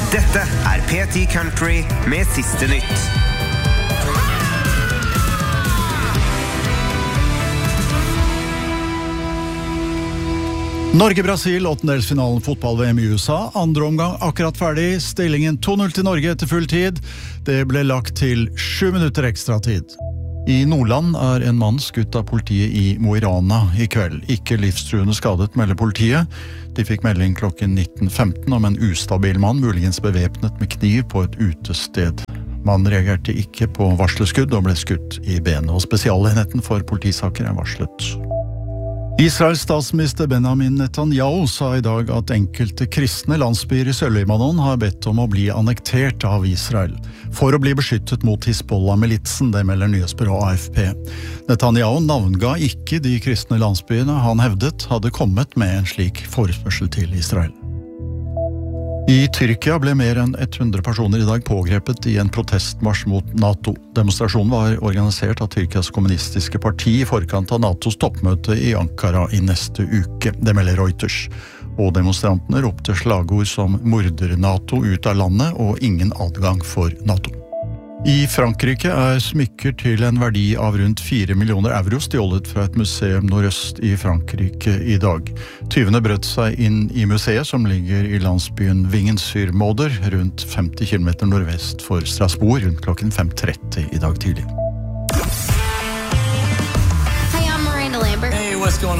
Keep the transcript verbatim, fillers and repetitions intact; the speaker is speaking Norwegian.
Dette er P ti Country med siste nytt. Norge-Brasil, åttendelsfinalen fotball-V M i U S A. Andre omgang akkurat ferdig. Stillingen to null til Norge etter full tid. Det ble lagt til sju minutter ekstra tid. I Nordland er en mann skutt av politiet i Mo i Rana i kveld. Ikke livstruende skadet, melder politiet. De fikk melding klokken nitten femten om en ustabil mann, muligens bevæpnet med kniv på et utested. Mannen reagerte ikke på varsleskudd og ble skutt i benet, og spesialenheten for politisaker er varslet. Israels statsminister Benjamin Netanyahu sa i dag at enkelte kristne landsbyer i Sør-Libanon har bedt om å bli annektert av Israel, for å bli beskyttet mot Hizbollah-militsen, det melder nyhetsbyrået A F P. Netanyahu navnga ikke de kristne landsbyene han hevdet hadde kommet med en slik forespørsel til Israel. I Tyrkia ble mer enn hundre personer i dag pågrepet i en protestmarsj mot NATO. Demonstrasjonen var organisert av Tyrkias kommunistiske parti i forkant av NATOs toppmøte i Ankara i neste uke, det melder Reuters. Og demonstrantene ropte slagord som «Morder NATO ut av landet» og «Ingen adgang for NATO». I Frankrike er smykker til en verdi av rundt fire millioner euro stjålet fra et museum nordøst i Frankrike i dag. Tyvene brøt seg inn i museet som ligger i landsbyen Wingen-sur-Moder, rundt femti kilometer nordvest for Strasbourg, rundt klokken fem tretti i dag tidlig. Hey, I'm Miranda Lambert. Hey, what's going on?